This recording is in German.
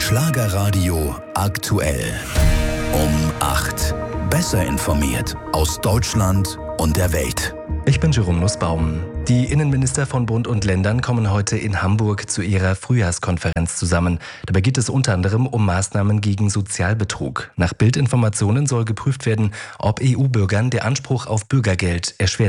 Schlagerradio aktuell. Um 8. Besser informiert aus Deutschland und der Welt. Ich bin Jerome Nussbaum. Die Innenminister von Bund und Ländern kommen heute in Hamburg zu ihrer Frühjahrskonferenz zusammen. Dabei geht es unter anderem um Maßnahmen gegen Sozialbetrug. Nach Bild-Informationen soll geprüft werden, ob EU-Bürgern der Anspruch auf Bürgergeld erschwert